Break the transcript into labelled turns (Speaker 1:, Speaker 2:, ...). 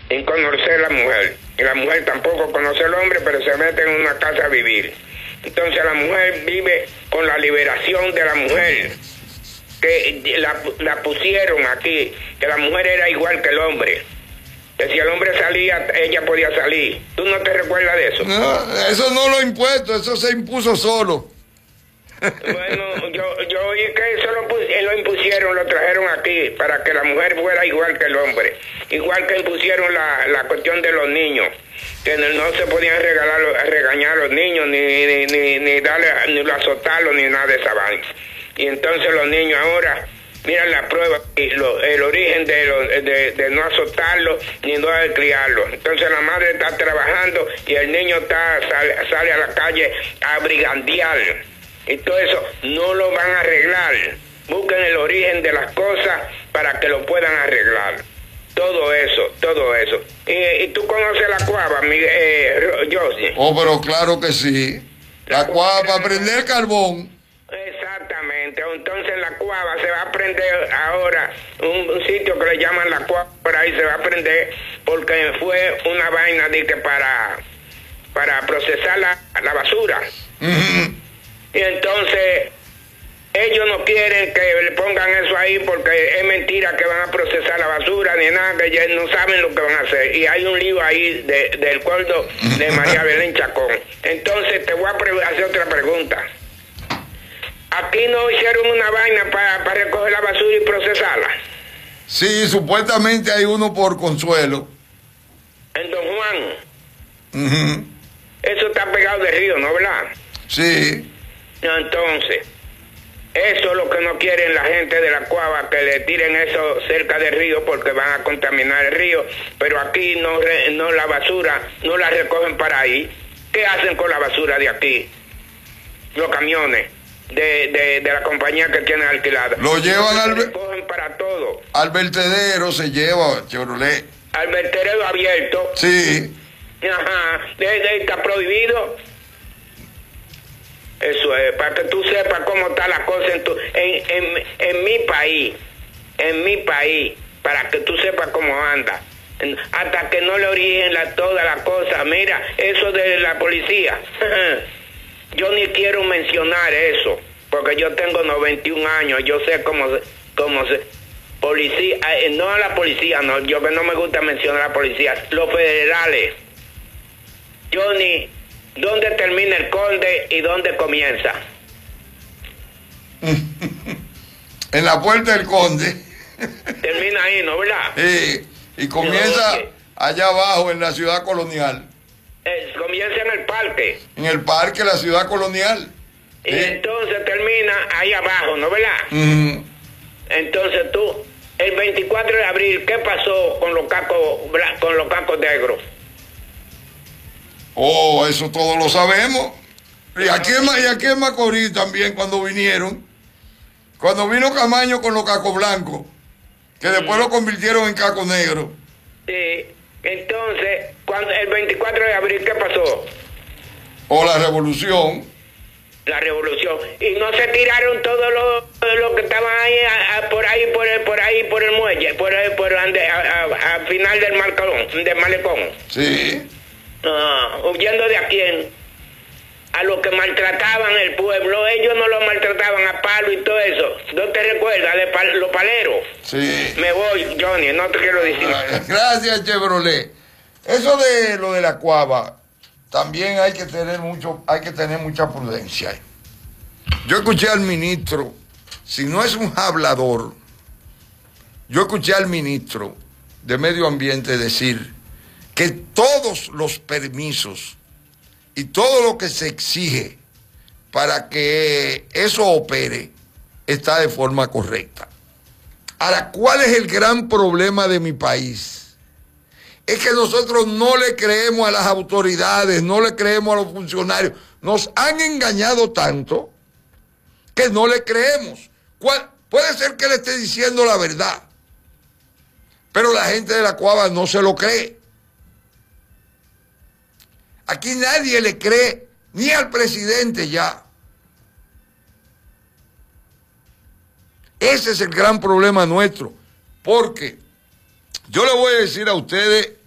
Speaker 1: sin conocer a la mujer. Y la mujer tampoco conoce al hombre, pero se mete en una casa a vivir. Entonces la mujer vive con la liberación de la mujer, que la pusieron aquí, que la mujer era igual que el hombre, que si el hombre salía, ella podía salir. ¿Tú no te recuerdas de eso?
Speaker 2: No, eso no lo ha impuesto, eso se impuso solo.
Speaker 1: Bueno, yo oí que eso lo impusieron, lo trajeron aquí, para que la mujer fuera igual que el hombre. Igual que impusieron la cuestión de los niños, que no se podían regañar a los niños, ni darle, ni azotarlos, ni nada de esa vaina. Y entonces los niños ahora, miran la prueba, el origen de no azotarlo, ni no de criarlo. Entonces la madre está trabajando y el niño sale a la calle a brigandear. Y todo eso no lo van a arreglar. Busquen el origen de las cosas para que lo puedan arreglar. Todo eso. ¿Y tú conoces la cuava, José?
Speaker 2: Oh, pero claro que sí. La cuava para prender carbón.
Speaker 1: Exactamente. Entonces en la cuava se va a prender ahora un sitio que le llaman la cuava, por ahí se va a prender porque fue una vaina de que para procesar la basura. Y entonces ellos no quieren que le pongan eso ahí porque es mentira que van a procesar la basura ni nada, que ya no saben lo que van a hacer. Y hay un lío ahí del cuerdo de María Belén Chacón. Entonces te voy a hacer otra pregunta. ¿Aquí no hicieron una vaina para recoger la basura y procesarla?
Speaker 2: Sí, supuestamente hay uno por Consuelo.
Speaker 1: En Don Juan. Eso está pegado del río, ¿no, verdad?
Speaker 2: Sí.
Speaker 1: Entonces, eso es lo que no quieren la gente de la cuava, que le tiren eso cerca del río porque van a contaminar el río. Pero aquí no la basura, no la recogen para ahí. ¿Qué hacen con la basura de aquí? Los camiones de la compañía que tienen alquilada.
Speaker 2: Lo llevan
Speaker 1: recogen para todo.
Speaker 2: Al vertedero se lleva, Chevrolet.
Speaker 1: Al vertedero abierto.
Speaker 2: Sí.
Speaker 1: Ajá. Está prohibido. Eso es, para que tú sepas cómo está la cosa en mi país, para que tú sepas cómo anda. Hasta que no le origen toda la cosa. Mira, eso de la policía, yo ni quiero mencionar eso, porque yo tengo 91 años, yo sé cómo se policía, no a la policía, no, yo que no me gusta mencionar a la policía, los federales. Yo ni... ¿Dónde termina el Conde y dónde comienza?
Speaker 2: En la puerta del Conde.
Speaker 1: Termina ahí, ¿no, verdad?
Speaker 2: Sí, y comienza allá abajo en la ciudad colonial.
Speaker 1: Comienza en el parque.
Speaker 2: En el parque, la ciudad colonial.
Speaker 1: Y entonces termina ahí abajo, ¿no, verdad? Entonces tú, el 24 de abril, ¿qué pasó con los cacos negros?
Speaker 2: Oh, eso todos lo sabemos. Y aquí en Macorís también, cuando vinieron, cuando vino Camaño con los cacos blancos, que después lo convirtieron en cacos negros.
Speaker 1: Sí, entonces, el 24 de abril, ¿qué pasó?
Speaker 2: O la revolución.
Speaker 1: La revolución. Y no se tiraron todos los que estaban ahí, por el muelle, al final del malecón.
Speaker 2: Sí.
Speaker 1: Huyendo de a quién, a los que maltrataban el pueblo. Ellos no lo maltrataban a palo y todo eso. ¿No te recuerdas de los paleros?
Speaker 2: Sí.
Speaker 1: Me voy, Johnny, no te quiero decir.
Speaker 2: Gracias, Chevrolet. Eso de lo de la cuava, también hay que tener mucha prudencia. Yo escuché al ministro, si no es un hablador, yo escuché al ministro de Medio Ambiente decir que todos los permisos y todo lo que se exige para que eso opere está de forma correcta. Ahora, ¿cuál es el gran problema de mi país? Es que nosotros no le creemos a las autoridades, no le creemos a los funcionarios. Nos han engañado tanto que no le creemos. Puede ser que le esté diciendo la verdad, pero la gente de la cuava no se lo cree. Aquí nadie le cree, ni al presidente ya. Ese es el gran problema nuestro, porque yo le voy a decir a ustedes